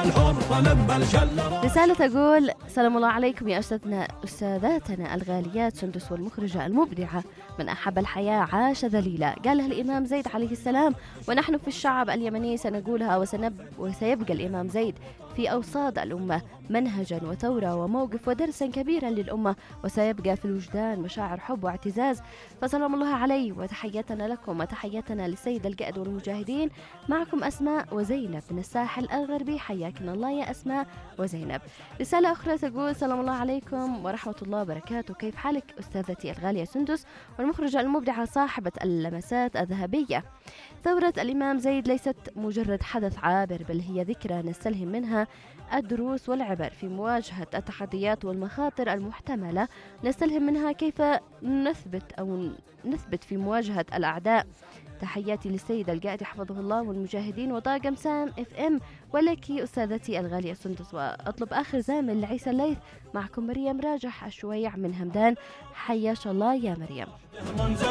رسالة تقول: سلام الله عليكم يا أستاذاتنا الغاليات سندس والمخرجة المبدعة، من أحب الحياة عاش ذليلا، قالها الإمام زيد عليه السلام، ونحن في الشعب اليمني سنقولها وسيبقى الإمام زيد في أوساط الأمة منهجا وثورة وموقف ودرسا كبيرا للأمة، وسيبقى في الوجدان مشاعر حب واعتزاز. فسلام الله عليه، وتحياتنا لكم وتحياتنا للسيد القائد والمجاهدين. معكم أسماء وزينب من الساحل الغربي، حياكن الله يا أسماء وزينب. رسالة أخرى تقول: سلام الله عليكم ورحمة الله وبركاته، كيف حالك أستاذتي الغالية سندس والمخرجة المبدعة صاحبة اللمسات الذهبية؟ ثورة الإمام زيد ليست مجرد حدث عابر، بل هي ذكرى نستلهم منها الدروس والعبر في مواجهة التحديات والمخاطر المحتملة، نستلهم منها كيف نثبت في مواجهة الأعداء. تحياتي للسيد القائد حفظه الله والمجاهدين وطاقم سام اف ام، ولك أستاذتي الغالية سندس. وأطلب آخر زامل لعيسى الليث. معكم مريم راجح الشويع من همدان، حياش الله يا مريم.